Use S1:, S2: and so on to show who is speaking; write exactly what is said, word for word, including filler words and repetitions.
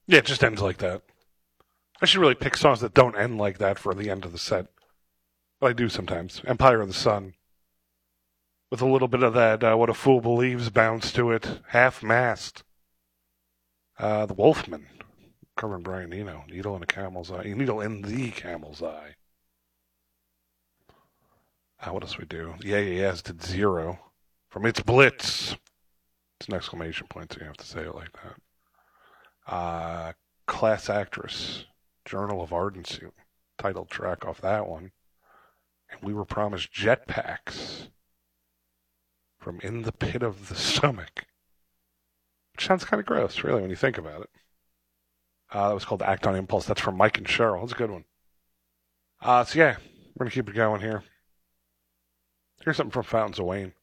S1: Yeah, it just ends like that. I should really pick songs that don't end like that for the end of the set. But I do sometimes. Empire of the Sun. With a little bit of that uh, What a Fool Believes bounce to it. Half-Mast. Uh, the Wolfman. Carmen Brian Eno. Needle in a Camel's Eye. Needle in the Camel's Eye. Uh, what else we do? Yeah, yeah, Yeahs did Zero. From It's Blitz. It's an exclamation point, so you have to say it like that. Uh, Class Actress. Journal of Ardency. Title track off that one. And We Were Promised Jetpacks. From In the Pit of the Stomach. Which sounds kind of gross, really, when you think about it. Uh, that was called Act on Impulse. That's from Mike and Cheryl. That's a good one. Uh, so, yeah, we're going to keep it going here. Here's something from Fountains of Wayne.